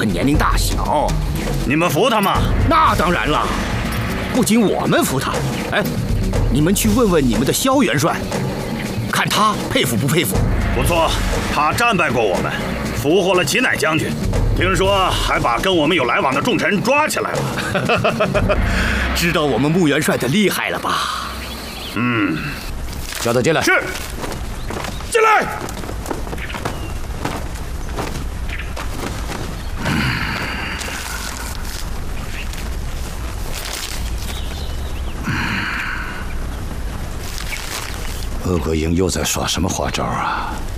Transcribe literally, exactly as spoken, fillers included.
分年龄大小。 你们服他吗？ 那当然了，不仅我们服他，哎，你们去问问你们的萧元帅，看他佩服不佩服？ 不错，他战败过我们，俘获了齐乃将军，听说还把跟我们有来往的重臣抓起来了。 知道我们穆元帅的厉害了吧？ 嗯， 叫他进来。 是，进来。 鄂国英又在耍什么花招啊？